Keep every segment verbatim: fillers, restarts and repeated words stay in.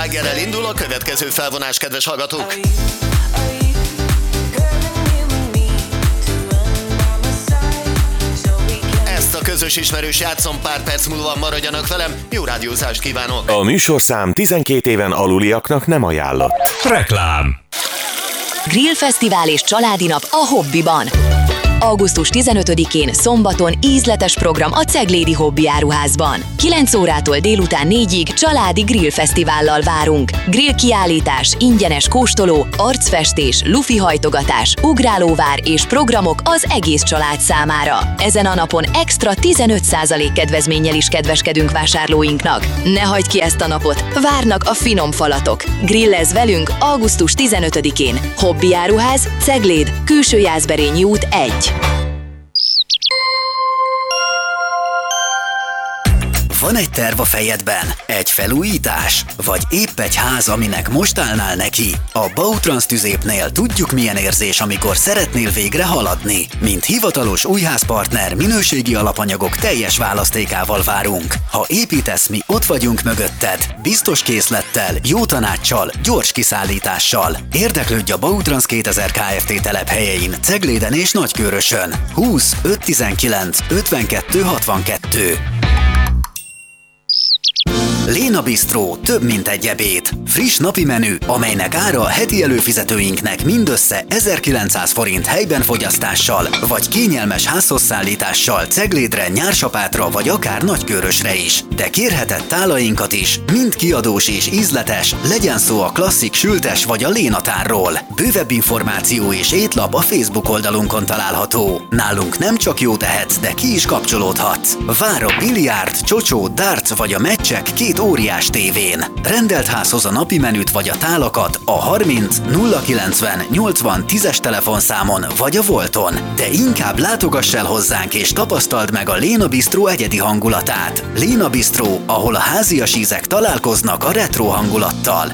Reggelel indul a következő felvonás, kedves hallgatók! Ezt a közös ismerős játszom, pár perc múlva maradjanak velem, jó rádiózást kívánok! A műsorszám tizenkét éven aluliaknak nem ajánlott. Reklám. Grillfesztivál és családi nap a Hobbiban. augusztus tizenötödikén szombaton ízletes program a Ceglédi Hobby Áruházban. kilenc órától délután négyig családi grillfesztivállal várunk. Grillkiállítás, ingyenes kóstoló, arcfestés, lufihajtogatás, ugrálóvár és programok az egész család számára. Ezen a napon extra tizenöt százalék kedvezménnyel is kedveskedünk vásárlóinknak. Ne hagyd ki ezt a napot, várnak a finom falatok. Grillezz velünk augusztus tizenötödikén. Hobby Áruház, Cegléd, Külső Jászberényi út egy. Van egy terv a fejedben? Egy felújítás? Vagy épp egy ház, aminek most állnál neki? A Bautrans Tüzépnél tudjuk, milyen érzés, amikor szeretnél végre haladni. Mint hivatalos újházpartner, minőségi alapanyagok teljes választékával várunk. Ha építesz, mi ott vagyunk mögötted. Biztos készlettel, jó tanáccsal, gyors kiszállítással. Érdeklődj a Bautrans kétezer Kft. Telephelyein, Cegléden és Nagykőrösön. húsz öt tizenkilenc ötvenkettő hatvankettő. Léna Bistró több mint egy ebéd. Friss napi menü, amelynek ára heti előfizetőinknek mindössze ezerkilencszáz forint helyben fogyasztással, vagy kényelmes házhozszállítással Ceglédre, Nyársapátra vagy akár Nagykőrösre is. De kérheted tálainkat is, mind kiadós és ízletes, legyen szó a klasszik sültes vagy a Lénatárról. Bővebb információ és étlap a Facebook oldalunkon található. Nálunk nem csak jó tehetsz, de ki is kapcsolódhatsz. Vár a biliárd, csocsó, darts vagy a meccsek két óriás tévén. Rendelt házhoz a napi menüt vagy a tálakat a harminc nulla kilencven nyolcvan tízes telefonszámon vagy a Volton. De inkább látogass el hozzánk és tapasztald meg a Léna Bistró egyedi hangulatát. Léna Bistró, ahol a házias ízek találkoznak a retro hangulattal.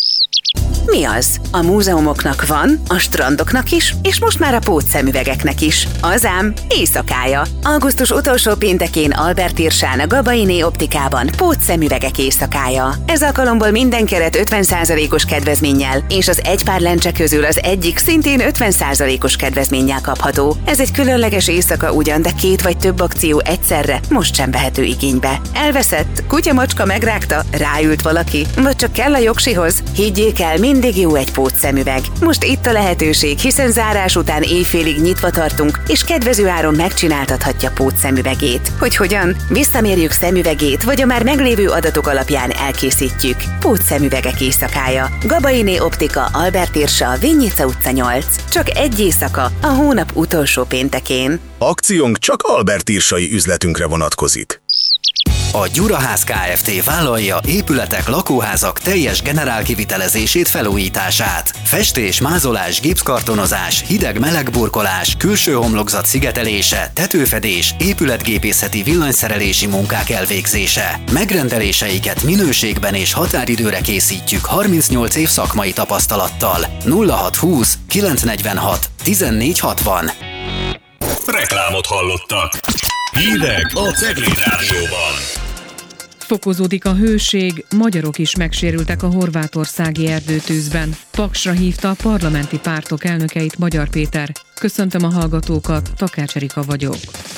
Mi az? A múzeumoknak van, a strandoknak is, és most már a pótszemüvegeknek is. Az ám éjszakája. Augusztus utolsó péntekén Albert Irsán a Gabainé Optikában pótszemüvegek éjszakája. Ez alkalomból minden keret ötven százalékos kedvezménnyel, és az egy pár lencse közül az egyik szintén ötven százalékos kedvezménnyel kapható. Ez egy különleges éjszaka ugyan, de két vagy több akció egyszerre most sem vehető igénybe. Elveszett, kutya-macska megrágta, ráült valaki, vagy csak kell a jogsihoz? Higgyék el, mindig jó egy pótszemüveg. Most itt a lehetőség, hiszen zárás után éjfélig nyitva tartunk, és kedvező áron megcsináltathatja pótszemüvegét. Hogy hogyan? Visszamérjük szemüvegét, vagy a már meglévő adatok alapján elkészítjük. Pótszemüvegek éjszakája. Gabainé Optika, Albert Irsa, Vinnyitsa utca nyolc. Csak egy éjszaka, a hónap utolsó péntekén. Akciónk csak Albert Irsai üzletünkre vonatkozik. A Gyuraház Kft. Vállalja épületek, lakóházak teljes generálkivitelezését, felújítását. Festés, mázolás, gipszkartonozás, hideg-meleg burkolás, külső homlokzat szigetelése, tetőfedés, épületgépészeti villanyszerelési munkák elvégzése. Megrendeléseiket minőségben és határidőre készítjük harmincnyolc év szakmai tapasztalattal. nulla hat húsz kilencszáznegyvenhat tizennégy hatvan. Reklámot hallottak. Hírek a Cegléd Rádióban. Fokozódik a hőség, magyarok is megsérültek a horvátországi erdőtűzben. Paksra hívta a parlamenti pártok elnökeit Magyar Péter. Köszöntöm a hallgatókat, Takács Erika vagyok.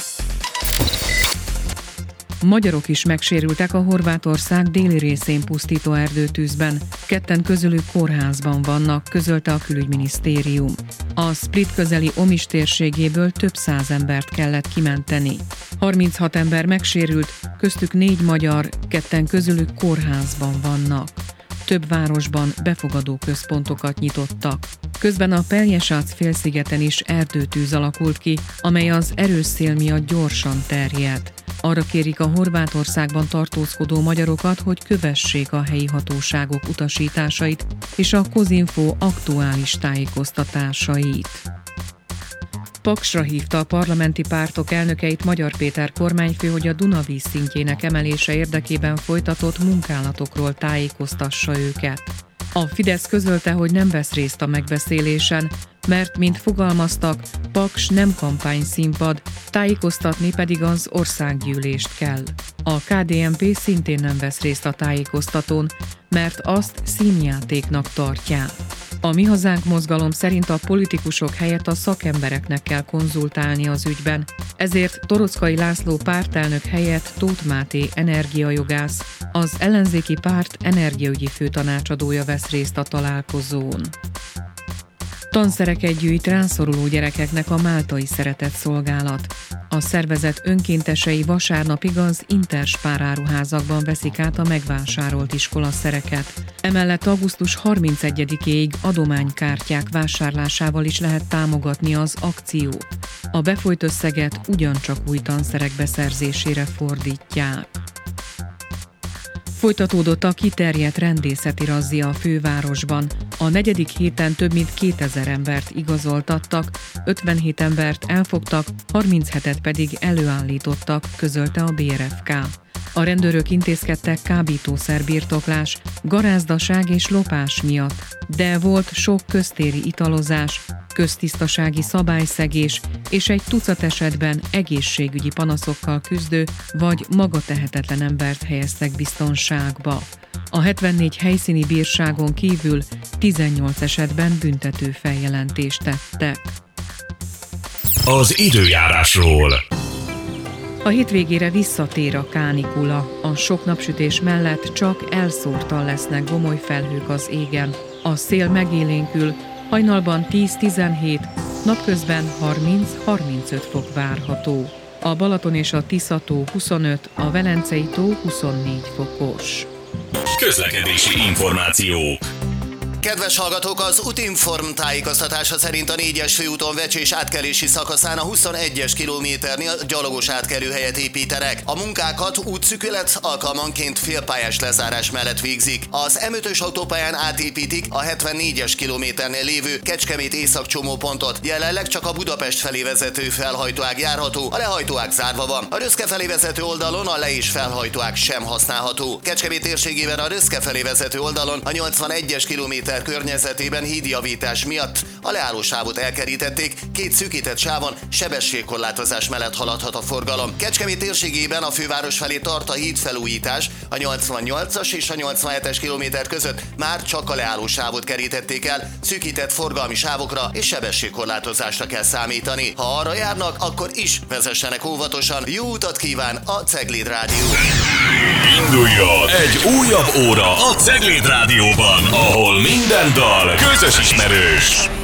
Magyarok is megsérültek a Horvátország déli részén pusztító erdőtűzben. Ketten közülük kórházban vannak, közölte a külügyminisztérium. A Split közeli Omis térségéből több száz embert kellett kimenteni. harminchat ember megsérült, köztük négy magyar, ketten közülük kórházban vannak. Több városban befogadó központokat nyitottak. Közben a Pelješac félszigeten is erdőtűz alakult ki, amely az erős szél miatt gyorsan terjed. Arra kérik a Horvátországban tartózkodó magyarokat, hogy kövessék a helyi hatóságok utasításait és a Kozinfo aktuális tájékoztatásait. Paksra hívta a parlamenti pártok elnökeit Magyar Péter kormányfő, hogy a Dunavíz szintjének emelése érdekében folytatott munkálatokról tájékoztassa őket. A Fidesz közölte, hogy nem vesz részt a megbeszélésen, mert, mint fogalmaztak, Paks nem kampányszínpad, tájékoztatni pedig az országgyűlést kell. A ká dé en pé szintén nem vesz részt a tájékoztatón, mert azt színjátéknak tartják. A Mi Hazánk mozgalom szerint a politikusok helyett a szakembereknek kell konzultálni az ügyben, ezért Toroczkai László pártelnök helyett Tóth Máté energiajogász, az ellenzéki párt energiaügyi főtanácsadója vesz részt a találkozón. Tanszereket gyűjt rászoruló gyerekeknek a Máltai Szeretett Szolgálat. A szervezet önkéntesei vasárnapig az Interspár áruházakban veszik át a megvásárolt iskolaszereket. Emellett augusztus harmincegyedikéig adománykártyák vásárlásával is lehet támogatni az akciót. A befolyt összeget ugyancsak új tanszerek beszerzésére fordítják. Folytatódott a kiterjedt rendészeti razzia a fővárosban. A negyedik héten több mint kétezer embert igazoltattak, ötvenhét embert elfogtak, harminchetet pedig előállítottak, közölte a bé er ef ká. A rendőrök intézkedtek kábítószerbirtoklás, garázdaság és lopás miatt, de volt sok köztéri italozás, köztisztasági szabályszegés és egy tucat esetben egészségügyi panaszokkal küzdő vagy magatehetetlen embert helyeztek biztonságba. A hetvennégy helyszíni bírságon kívül tizennyolc esetben büntető feljelentést tettek. Az időjárásról. A hétvégére visszatér a kánikula. A sok napsütés mellett csak elszórtan lesznek gomoly felhők az égen. A szél megélénkül, hajnalban tíz-tizenhét, napközben harminc-harmincöt fok várható. A Balaton és a Tisza-tó huszonöt, a Velencei tó huszonnégy fokos. Közlekedési információk. Kedves hallgatók, az Utinform tájékoztatása szerint a négyes főúton Vecsés átkelési szakaszán a huszonegyes kilométernél gyalogos átkelőhelyet építenek. A munkákat útszűkület alkalmanként félpályás lezárás mellett végzik. Az em ötös autópályán átépítik a hetvennégyes kilométernél lévő Kecskemét északcsomópontot. Jelenleg csak a Budapest felé vezető felhajtóág járható, a lehajtóág zárva van. A Röszke felé vezető oldalon a le- és felhajtóág sem használható. Kecskemét térségében a Röszke felé vezető oldalon a nyolcvanegyes kilométer környezetében hídjavítás miatt a leállósávot elkerítették, két szűkített sávon sebességkorlátozás mellett haladhat a forgalom. Kecskemét térségében a főváros felé tart a hídfelújítás, a nyolcvannyolcas és a nyolcvanhetes kilométer között már csak a leállósávot kerítették el, szűkített forgalmi sávokra és sebességkorlátozásra kell számítani. Ha arra járnak, akkor is vezessenek óvatosan. Jó utat kíván a Cegléd Rádió! Induljon egy újabb óra a Cegléd Rádióban, ahol minden dal közös ismerős.